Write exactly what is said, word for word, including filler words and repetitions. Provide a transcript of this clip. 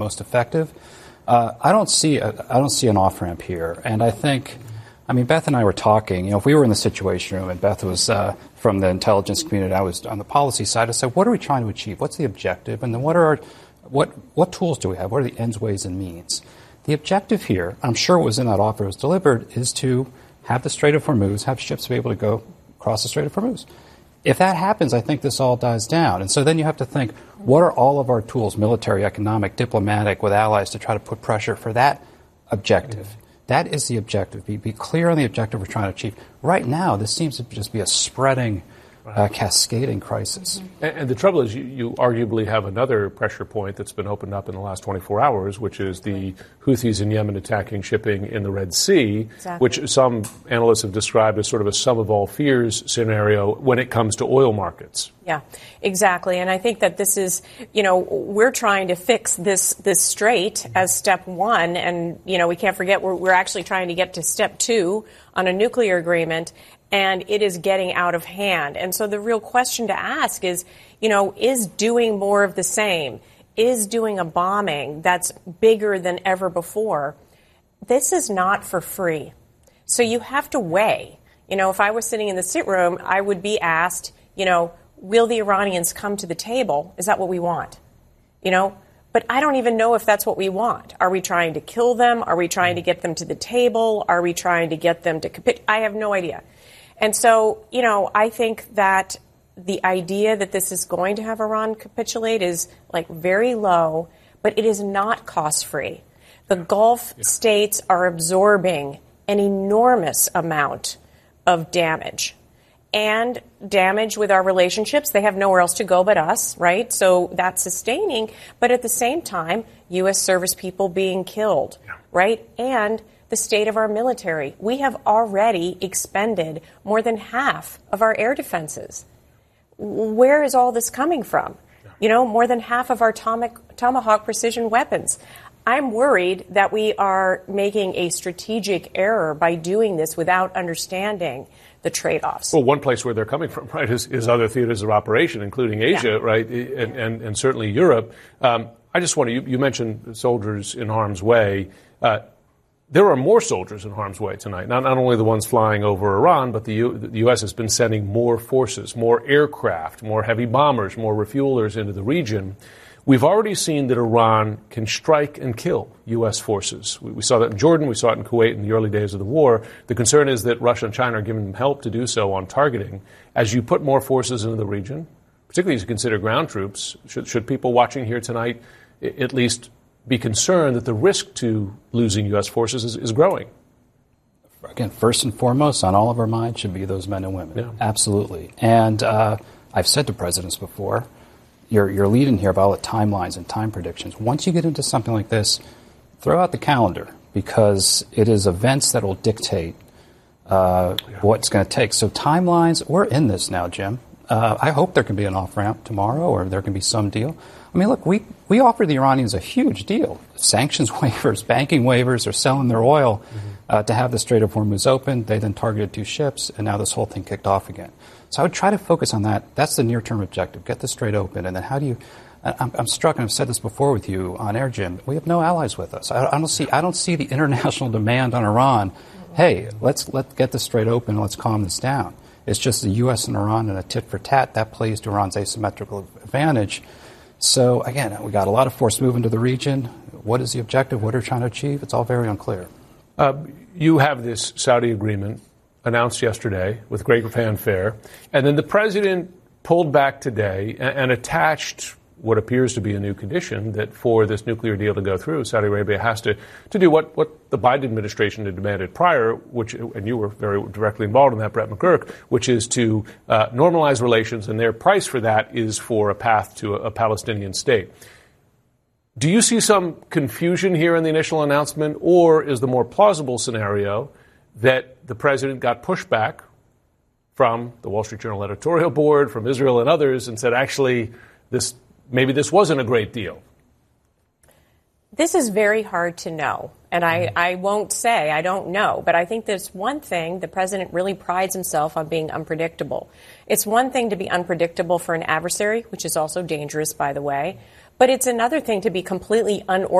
most effective. Uh, I don't see a, I don't see an off-ramp here. And I think, I mean, Beth and I were talking, you know, if we were in the Situation Room and Beth was uh, from the intelligence community, I was on the policy side, I said, what are we trying to achieve? What's the objective? And then what are our, what, what tools do we have? What are the ends, ways, and means? The objective here, I'm sure it was in that offer it was delivered, is to have the Strait of Hormuz, have ships be able to go across the Strait of Hormuz. If that happens, I think this all dies down. And so then you have to think, what are all of our tools, military, economic, diplomatic, with allies, to try to put pressure for that objective? Mm-hmm. That is the objective. Be, be clear on the objective we're trying to achieve. Right now, this seems to just be a spreading, uh, cascading crisis. Mm-hmm. And, and the trouble is you, you arguably have another pressure point that's been opened up in the last twenty-four hours, which is the Houthis in Yemen attacking shipping in the Red Sea, exactly. which some analysts have described as sort of a sum of all fears scenario when it comes to oil markets. Yeah, exactly. And I think that this is, you know, we're trying to fix this this strait as step one. And, you know, we can't forget we're, we're actually trying to get to step two on a nuclear agreement. And it is getting out of hand. And so the real question to ask is, you know, is doing more of the same, is doing a bombing that's bigger than ever before, this is not for free. So you have to weigh. You know, if I was sitting in the sit room, I would be asked, you know, will the Iranians come to the table? Is that what we want? You know, but I don't even know if that's what we want. Are we trying to kill them? Are we trying to get them to the table? Are we trying to get them to capitulate? I have no idea. And so, you know, I think that the idea that this is going to have Iran capitulate is like very low, but it is not cost-free. The Gulf yeah. states are absorbing an enormous amount of damage and damage with our relationships. They have nowhere else to go but us, right? So that's sustaining. But at the same time, U S service people being killed, yeah. right? And the state of our military. We have already expended more than half of our air defenses. Where is all this coming from? Yeah. You know, more than half of our atomic, Tomahawk precision weapons. I'm worried that we are making a strategic error by doing this without understanding the trade-offs. Well, one place where they're coming from, right, is, is other theaters of operation, including Asia, yeah. right, and, and, and certainly Europe. Um, I just want to, you, you mentioned soldiers in harm's way. Uh, There are more soldiers in harm's way tonight, not, not only the ones flying over Iran, but the, U, the U S has been sending more forces, more aircraft, more heavy bombers, more refuelers into the region. We've already seen that Iran can strike and kill U S forces. We, we saw that in Jordan. We saw it in Kuwait in the early days of the war. The concern is that Russia and China are giving them help to do so on targeting. As you put more forces into the region, particularly as you consider ground troops, should, should people watching here tonight at least be concerned that the risk to losing U S forces is, is growing? Again, first and foremost, on all of our minds should be those men and women. Yeah. Absolutely. And uh, I've said to presidents before, you're, you're leading here about all the timelines and time predictions. Once you get into something like this, throw out the calendar, because it is events that will dictate uh, yeah. what's going to take. So timelines, we're in this now, Jim. Uh, I hope there can be an off-ramp tomorrow, or there can be some deal. I mean, look, we, we offer the Iranians a huge deal. Sanctions waivers, banking waivers, they're selling their oil mm-hmm. uh, to have the Strait of Hormuz open. They then targeted two ships, and now this whole thing kicked off again. So I would try to focus on that. That's the near-term objective. Get the Strait open, and then how do you... I'm, I'm struck, and I've said this before with you on air, Jim, we have no allies with us. I, I don't see I don't see the international demand on Iran, hey, let's let get the Strait open, let's calm this down. It's just the U S and Iran in a tit-for-tat. That plays to Iran's asymmetrical advantage. So, again, we got a lot of force moving to the region. What is the objective? What are we trying to achieve? It's all very unclear. Uh, you have this Saudi agreement announced yesterday with great fanfare, and then the president pulled back today and, and attached what appears to be a new condition that for this nuclear deal to go through, Saudi Arabia has to, to do what, what the Biden administration had demanded prior, which, and you were very directly involved in that, Brett McGurk, which is to uh, normalize relations, and their price for that is for a path to a, a Palestinian state. Do you see some confusion here in the initial announcement, or is the more plausible scenario that the president got pushback from the Wall Street Journal editorial board, from Israel and others, and said, actually, this maybe this wasn't a great deal? This is very hard to know, and I, I won't say I don't know, but I think there's one thing, the president really prides himself on being unpredictable. It's one thing to be unpredictable for an adversary, which is also dangerous, by the way, But it's another thing to be completely unorganized